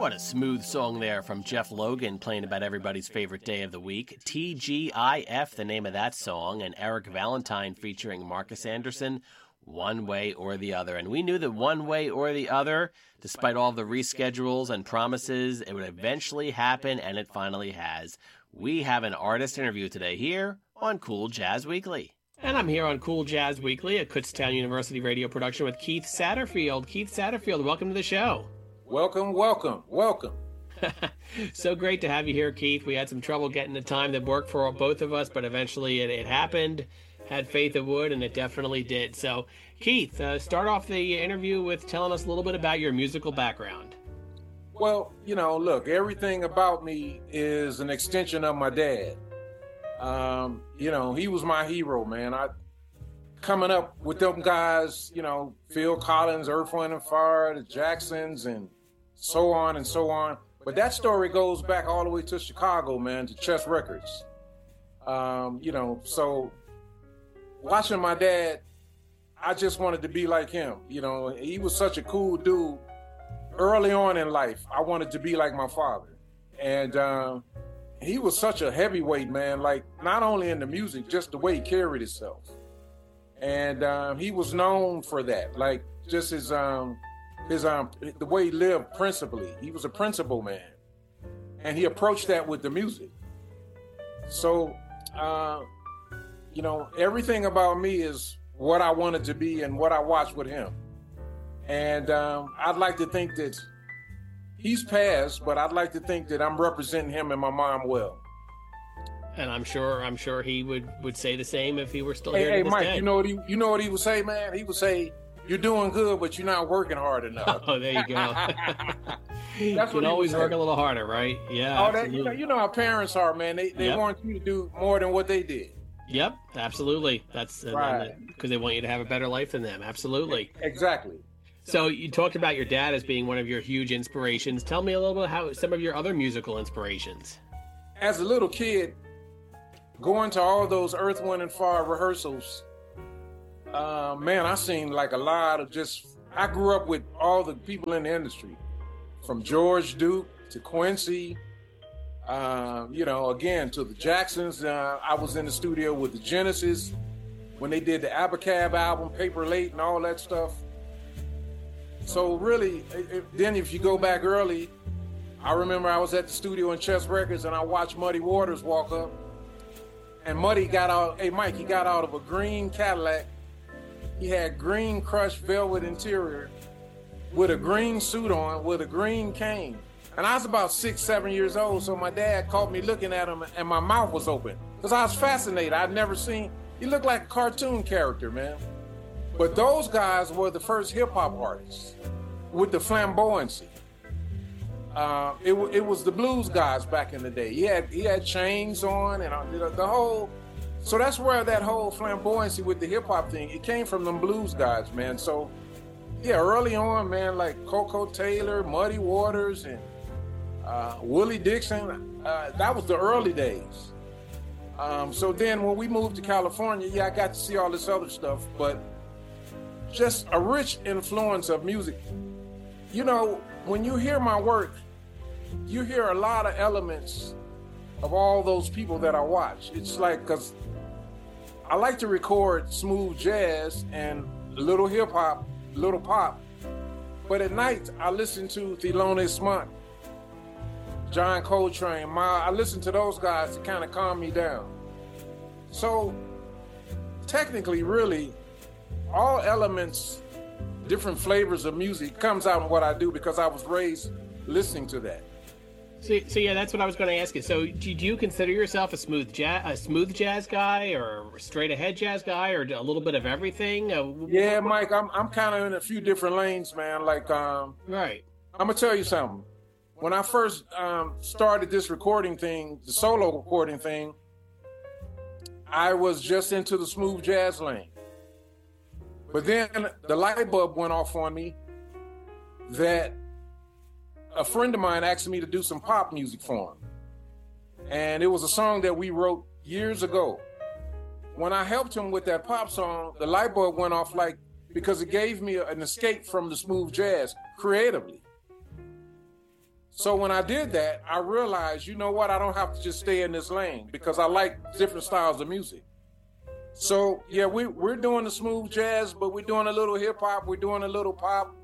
What a smooth song there from Jeff Logan, playing about everybody's favorite day of the week. TGIF, the name of that song, and Eric Valentine featuring Marcus Anderson, One Way or the Other. And we knew that One Way or the Other, despite all the reschedules and promises, it would eventually happen, and it finally has. We have an artist interview today here on Cool Jazz Weekly. And I'm here on Cool Jazz Weekly, a Kutztown University radio production with Keith Satterfield. Keith Satterfield, welcome to the show. Welcome, welcome, welcome. So great to have you here, Keith. We had some trouble getting the time that worked for both of us, but eventually it happened. Had faith it would, and it definitely did. So, Keith, start off the interview with telling us a little bit about your musical background. Well, look, everything about me is an extension of my dad. He was my hero, man. Coming up with them guys, Phil Collins, Earth, Wind & Fire, the Jacksons, and so on and so on. But that story goes back all the way to Chicago, man, to Chess Records. So watching my dad, I just wanted to be like him. He was such a cool dude. Early on in life, I wanted to be like my father. And he was such a heavyweight, man, like not only in the music, just the way he carried himself. And he was known for that, like just the way he lived principally. He was a principled man. And he approached that with the music. So, everything about me is what I wanted to be and what I watched with him. And I'd like to think that he's passed, but I'd like to think that I'm representing him and my mom well. And I'm sure he would say the same if he were still here. Hey, Mike, day. you know what he would say, man? He would say, "You're doing good, but you're not working hard enough." Oh, there you go. That's what you always work a little harder, right? Yeah. You know how parents are, man. They want you to do more than what they did. Yep, absolutely. That's right, because they want you to have a better life than them. Absolutely. Exactly. So you talked about your dad as being one of your huge inspirations. Tell me a little bit how some of your other musical inspirations. As a little kid, going to all those Earth, Wind & Fire rehearsals, man, I seen like a lot of I grew up with all the people in the industry, from George Duke to Quincy, again, to the Jacksons. I was in the studio with the Genesis when they did the Abacab album, Paper Late, and all that stuff. So really, then if you go back early, I remember I was at the studio in Chess Records and I watched Muddy Waters walk up. And Muddy got out, he got out of a green Cadillac. He had green crushed velvet interior with a green suit on, with a green cane. And I was about 6, 7 years old, so my dad caught me looking at him and my mouth was open. Because I was fascinated. I'd never seen, he looked like a cartoon character, man. But those guys were the first hip-hop artists with the flamboyancy. It was the blues guys back in the day. He had chains on and the whole. So that's where that whole flamboyancy with the hip-hop thing, it came from them blues guys, man. So, yeah, early on, man, like Coco Taylor, Muddy Waters, and Willie Dixon, that was the early days. So then when we moved to California, I got to see all this other stuff, but just a rich influence of music. When you hear my work, you hear a lot of elements of all those people that I watch. It's like, because I like to record smooth jazz and a little hip hop, little pop. But at night, I listen to Thelonious Monk, John Coltrane. I listen to those guys to kind of calm me down. So technically, really, all elements, different flavors of music comes out in what I do because I was raised listening to that. So yeah, that's what I was going to ask you. So do you consider yourself a smooth jazz guy, or a straight ahead jazz guy, or a little bit of everything? Yeah, Mike, I'm kind of in a few different lanes, man. Like, right. I'm gonna tell you something. When I first started this recording thing, the solo recording thing, I was just into the smooth jazz lane. But then the light bulb went off on me that a friend of mine asked me to do some pop music for him. And it was a song that we wrote years ago. When I helped him with that pop song, the light bulb went off, like, because it gave me an escape from the smooth jazz creatively. So when I did that, I realized, you know what? I don't have to just stay in this lane because I like different styles of music. So yeah, we're doing the smooth jazz, but we're doing a little hip hop. We're doing a little pop.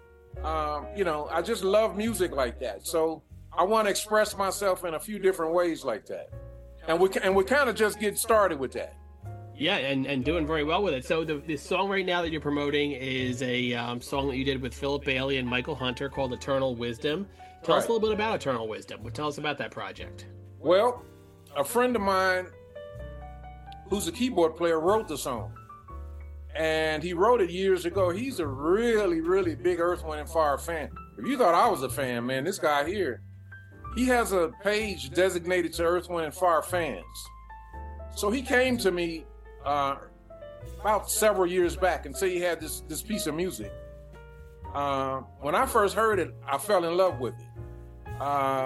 I just love music like that. So I want to express myself in a few different ways like that. And we're kind of just getting started with that. Yeah, and doing very well with it. So the song right now that you're promoting is a song that you did with Philip Bailey and Michael Hunter called Eternal Wisdom. Tell us a little bit about Eternal Wisdom. Tell us about that project. Well, a friend of mine who's a keyboard player wrote the song. And he wrote it years ago. He's a really, really big Earth, Wind & Fire fan. If you thought I was a fan, man, this guy here, he has a page designated to Earth, Wind & Fire fans. So he came to me about several years back and said he had this piece of music. When I first heard it, I fell in love with it.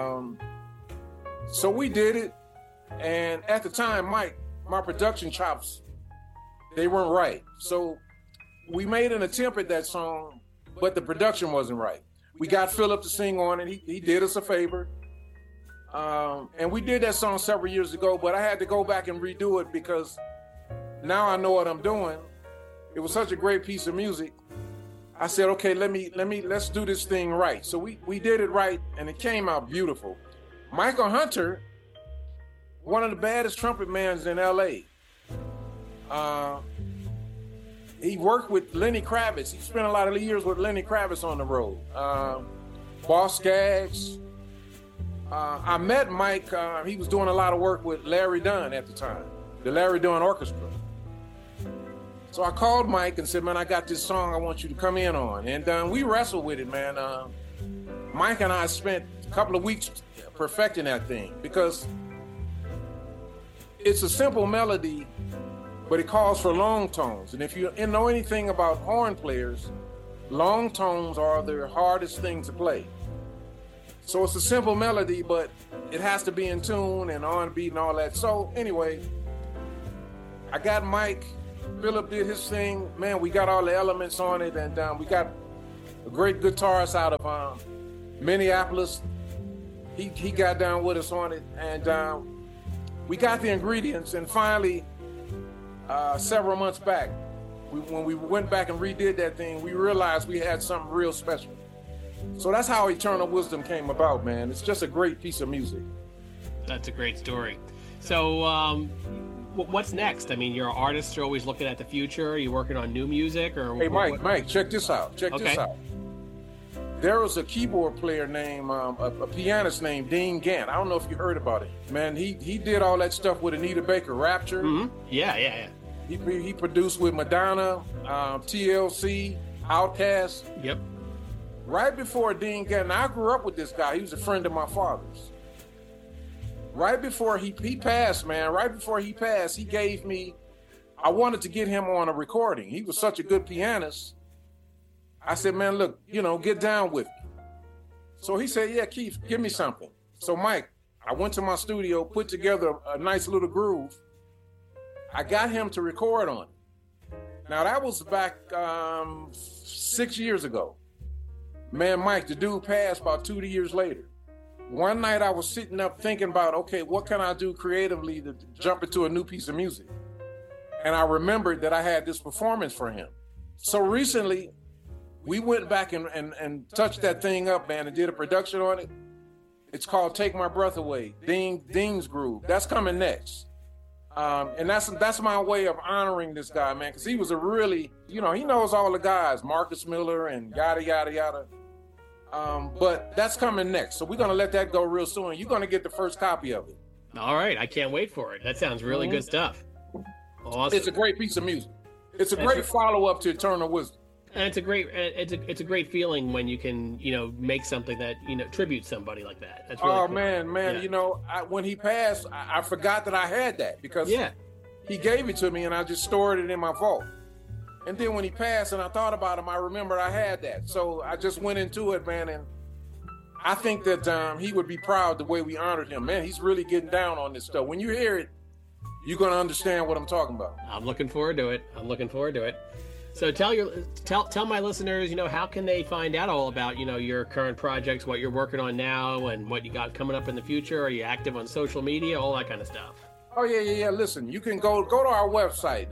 So we did it. And at the time, Mike, my production chops, they weren't right. So we made an attempt at that song, but the production wasn't right. We got Philip to sing on it. He did us a favor. And we did that song several years ago, but I had to go back and redo it because now I know what I'm doing. It was such a great piece of music. I said, okay, let's do this thing right. So we did it right, and it came out beautiful. Michael Hunter, one of the baddest trumpet mans in L.A., he worked with Lenny Kravitz. He spent a lot of years with Lenny Kravitz on the road. Boss Skaggs. I met Mike. He was doing a lot of work with Larry Dunn at the time, the Larry Dunn Orchestra. So I called Mike and said, man, I got this song I want you to come in on. And we wrestled with it, man. Mike and I spent a couple of weeks perfecting that thing because it's a simple melody, but it calls for long tones. And if you know anything about horn players, long tones are the hardest thing to play. So it's a simple melody, but it has to be in tune and on beat and all that. So anyway, I got Mike. Philip did his thing. Man, we got all the elements on it, and we got a great guitarist out of Minneapolis. He got down with us on it, and we got the ingredients. And finally, several months back, when we went back and redid that thing, we realized we had something real special. So that's how Eternal Wisdom came about, man. It's just a great piece of music. That's a great story. So what's next? I mean, you're an artist. You're always looking at the future. Are you working on new music? Or hey, Mike, check this out. This out. There was a keyboard player named, a pianist named Dean Gant. I don't know if you heard about it. Man, he did all that stuff with Anita Baker, Rapture. Mm-hmm. Yeah. He produced with Madonna, TLC, Outkast. Yep. Right before Dean Gant, I grew up with this guy. He was a friend of my father's. Right before he passed, man, he gave me, I wanted to get him on a recording. He was such a good pianist. I said, man, look, get down with me. So he said, yeah, Keith, give me something. So Mike, I went to my studio, put together a nice little groove. I got him to record on it. Now that was back 6 years ago. Man, Mike, the dude passed about 2 years later. One night I was sitting up thinking about, okay, what can I do creatively to jump into a new piece of music? And I remembered that I had this performance for him. So recently, we went back and touched that thing up, man, and did a production on it. It's called Take My Breath Away, Dean's Groove. That's coming next. And that's my way of honoring this guy, man, because he was a really, he knows all the guys, Marcus Miller and yada, yada, yada. But that's coming next. So we're going to let that go real soon. You're going to get the first copy of it. All right. I can't wait for it. That sounds really good stuff. Awesome. It's a great piece of music. It's a great follow-up to Eternal Wisdom. And it's a great feeling when you can, make something that, tributes somebody like that. That's really cool. Man. Yeah. When he passed, I forgot that I had that because he gave it to me and I just stored it in my vault. And then when he passed and I thought about him, I remembered I had that. So I just went into it, man. And I think that he would be proud the way we honored him. Man, he's really getting down on this stuff. When you hear it, you're going to understand what I'm talking about. I'm looking forward to it. So tell my listeners, how can they find out all about, your current projects, what you're working on now, and what you got coming up in the future? Are you active on social media, all that kind of stuff? Oh yeah. Listen, you can go to our website,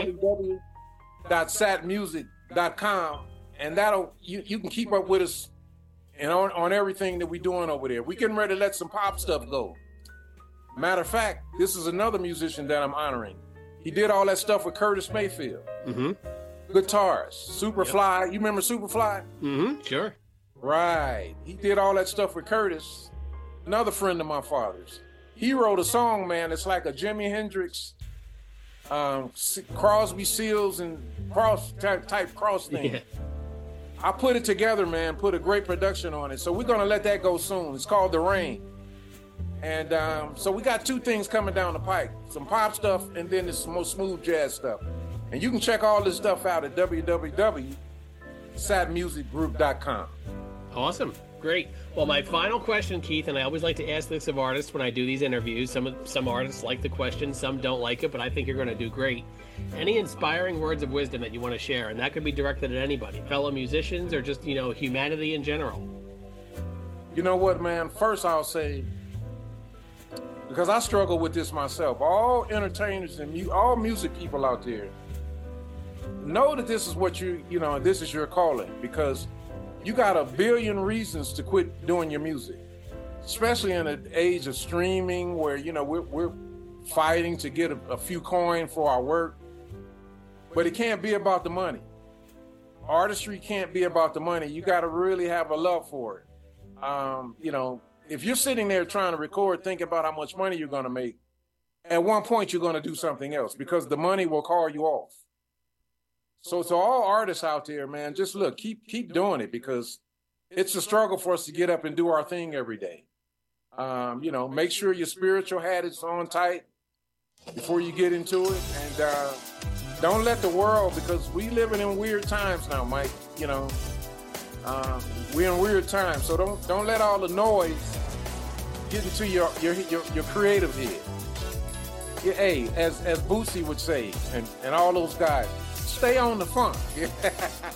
www.satmusic.com, and that'll you can keep up with us and on everything that we're doing over there. We're getting ready to let some pop stuff go. Matter of fact, this is another musician that I'm honoring. He did all that stuff with Curtis Mayfield. Mm-hmm. Guitars, Superfly. Yep. You remember Superfly? Mm-hmm. Sure. Right. He did all that stuff with Curtis, another friend of my father's. He wrote a song, man. It's like a Jimi Hendrix, Crosby, Stills, and type cross thing. Yeah. I put it together, man. Put a great production on it. So we're gonna let that go soon. It's called The Rain. And so we got two things coming down the pike: some pop stuff, and then this more smooth jazz stuff. And you can check all this stuff out at www.satmusicgroup.com. Awesome. Great. Well, my final question, Keith, and I always like to ask this of artists when I do these interviews. Some artists like the question, some don't like it, but I think you're going to do great. Any inspiring words of wisdom that you want to share? And that could be directed at anybody, fellow musicians, or just, humanity in general. You know what, man? First, I'll say, because I struggle with this myself, all entertainers and all music people out there, know that this is what this is your calling, because you got a billion reasons to quit doing your music, especially in an age of streaming where, we're fighting to get a few coin for our work. But it can't be about the money. Artistry can't be about the money. You got to really have a love for it. If you're sitting there trying to record, thinking about how much money you're going to make, at one point you're going to do something else because the money will call you off. So to all artists out there, man, just look, keep doing it, because it's a struggle for us to get up and do our thing every day. Make sure your spiritual hat is on tight before you get into it, and don't let the world, because we living in weird times now, Mike. We're in weird times, so don't let all the noise get into your creative head. Yeah, hey, as Boosie would say, and all those guys, stay on the funk.